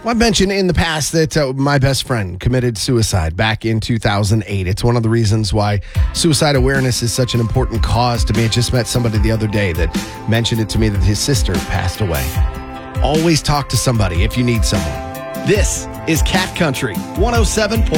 Well, I've mentioned in the past that my best friend committed suicide back in 2008. It's one of the reasons why suicide awareness is such an important cause to me. I just met somebody the other day that mentioned it to me that his sister passed away. Always talk to somebody if you need someone. This is Cat Country 107.9.